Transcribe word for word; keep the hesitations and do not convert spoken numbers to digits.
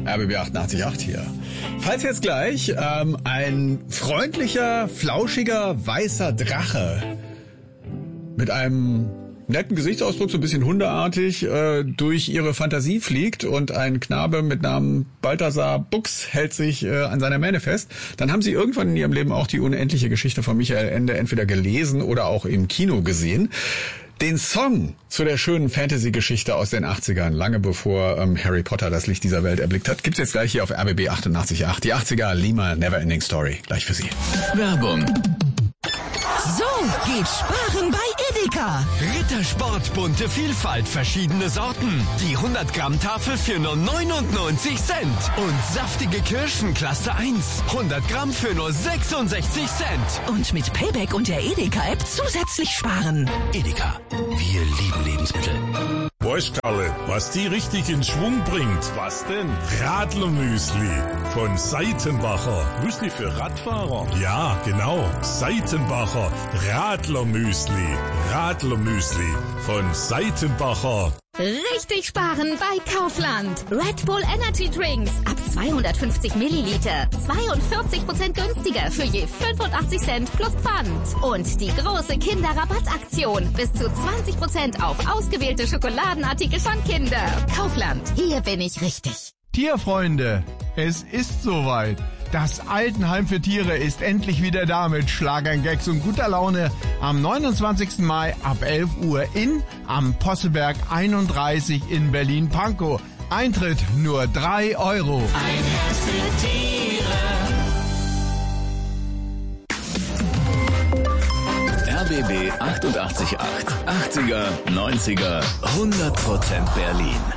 R B B achtundachtzig Komma acht hier. Falls jetzt gleich ähm, ein freundlicher, flauschiger, weißer Drache mit einem netten Gesichtsausdruck, so ein bisschen hundeartig, äh, durch ihre Fantasie fliegt und ein Knabe mit Namen Balthasar Buchs hält sich äh, an seiner Mähne fest, dann haben sie irgendwann in ihrem Leben auch die unendliche Geschichte von Michael Ende entweder gelesen oder auch im Kino gesehen. Den Song zu der schönen Fantasy-Geschichte aus den achtzigern, lange bevor ähm, Harry Potter das Licht dieser Welt erblickt hat, gibt's jetzt gleich hier auf R B B achtundachtzig Komma acht. Die achtziger, Lima, Neverending Story. Gleich für Sie. Werbung. So geht Sparen bei Edeka. Rittersport, bunte Vielfalt, verschiedene Sorten. Die hundert Gramm Tafel für nur neunundneunzig Cent. Und saftige Kirschen Klasse eins. hundert Gramm für nur sechsundsechzig Cent. Und mit Payback und der Edeka-App zusätzlich sparen. Edeka, wir lieben Lebensmittel. Weißt Karle, was die richtig in Schwung bringt? Was denn? Radlermüsli von Seitenbacher. Müsli für Radfahrer? Ja, genau. Seitenbacher Radlermüsli. Radlermüsli von Seitenbacher. Richtig sparen bei Kaufland. Red Bull Energy Drinks ab zweihundertfünfzig Milliliter. zweiundvierzig Prozent günstiger für je fünfundachtzig Cent plus Pfand. Und die große Kinderrabattaktion. Bis zu zwanzig Prozent auf ausgewählte Schokoladenartikel von Kinder. Kaufland. Hier bin ich richtig. Tierfreunde, es ist soweit. Das Altenheim für Tiere ist endlich wieder da mit Schlagern, Gags und guter Laune am neunundzwanzigsten Mai ab elf Uhr in am Posselberg einunddreißig in Berlin-Pankow. Eintritt nur drei Euro. Ein Herz für Tiere. R B B achtundachtzig Komma acht. achtziger, neunziger, hundert Prozent Berlin.